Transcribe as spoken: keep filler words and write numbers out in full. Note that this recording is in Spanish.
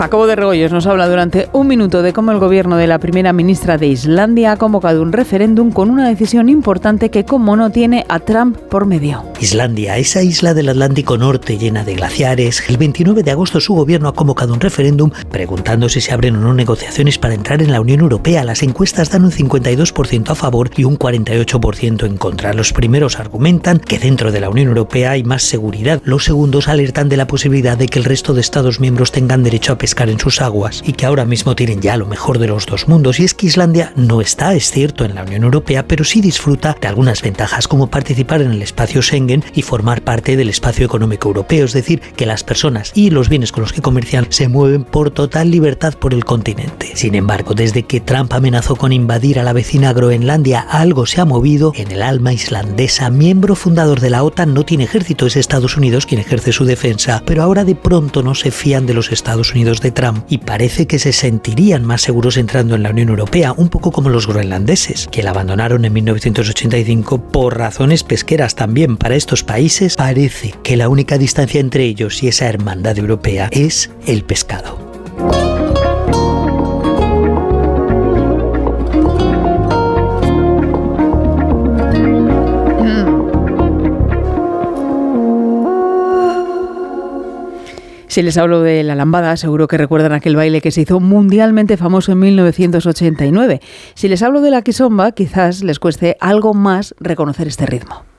Jacobo de Regoyos nos habla durante un minuto de cómo el gobierno de la primera ministra de Islandia ha convocado un referéndum con una decisión importante que, como no, tiene a Trump por medio. Islandia, esa isla del Atlántico Norte llena de glaciares. El veintinueve de agosto su gobierno ha convocado un referéndum preguntando si se abren o no negociaciones para entrar en la Unión Europea. Las encuestas dan un cincuenta y dos por ciento a favor y un cuarenta y ocho por ciento en contra. Los primeros argumentan que dentro de la Unión Europea hay más seguridad. Los segundos alertan de la posibilidad de que el resto de Estados miembros tengan derecho a pescar en sus aguas y que ahora mismo tienen ya lo mejor de los dos mundos. Y es que Islandia no está, es cierto, en la Unión Europea, pero sí disfruta de algunas ventajas como participar en el espacio Schengen y formar parte del espacio económico europeo, es decir, que las personas y los bienes con los que comercian se mueven por total libertad por el continente. Sin embargo, desde que Trump amenazó con invadir a la vecina Groenlandia, algo se ha movido en el alma islandesa. Miembro fundador de la OTAN, no tiene ejército, es Estados Unidos quien ejerce su defensa, pero ahora de pronto no se fían de los Estados Unidos de Trump y parece que se sentirían más seguros entrando en la Unión Europea, un poco como los groenlandeses, que la abandonaron en mil novecientos ochenta y cinco por razones pesqueras también. Para estos países parece que la única distancia entre ellos y esa hermandad europea es el pescado. Si les hablo de la lambada, seguro que recuerdan aquel baile que se hizo mundialmente famoso en mil novecientos ochenta y nueve. Si les hablo de la kizomba, quizás les cueste algo más reconocer este ritmo.